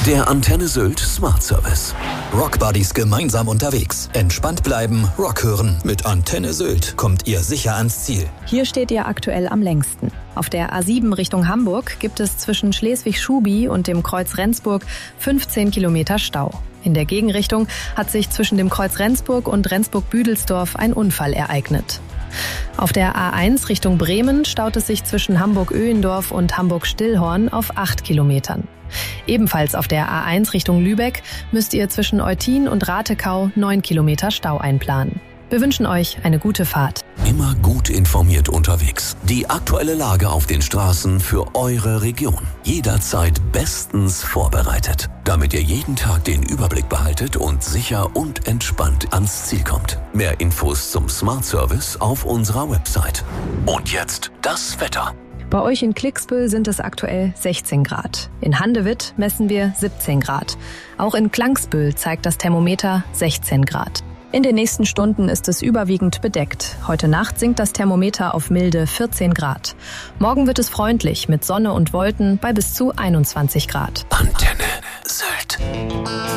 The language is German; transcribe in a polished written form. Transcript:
Der Antenne Sylt Smart Service. Rockbuddies gemeinsam unterwegs. Entspannt bleiben, Rock hören. Mit Antenne Sylt kommt ihr sicher ans Ziel. Hier steht ihr aktuell am längsten. Auf der A7 Richtung Hamburg gibt es zwischen Schleswig-Schubi und dem Kreuz Rendsburg 15 Kilometer Stau. In der Gegenrichtung hat sich zwischen dem Kreuz Rendsburg und Rendsburg-Büdelsdorf ein Unfall ereignet. Auf der A1 Richtung Bremen staut es sich zwischen Hamburg-Öhendorf und Hamburg-Stillhorn auf 8 Kilometern. Ebenfalls auf der A1 Richtung Lübeck müsst ihr zwischen Eutin und Ratekau 9 Kilometer Stau einplanen. Wir wünschen euch eine gute Fahrt. Immer gut informiert unterwegs. Die aktuelle Lage auf den Straßen für eure Region. Jederzeit bestens vorbereitet, damit ihr jeden Tag den Überblick behaltet und sicher und entspannt ans Ziel kommt. Mehr Infos zum Smart Service auf unserer Website. Und jetzt das Wetter. Bei euch in Klicksbüll sind es aktuell 16 Grad. In Handewitt messen wir 17 Grad. Auch in Klangsbüll zeigt das Thermometer 16 Grad. In den nächsten Stunden ist es überwiegend bedeckt. Heute Nacht sinkt das Thermometer auf milde 14 Grad. Morgen wird es freundlich mit Sonne und Wolken bei bis zu 21 Grad. Antenne Sylt.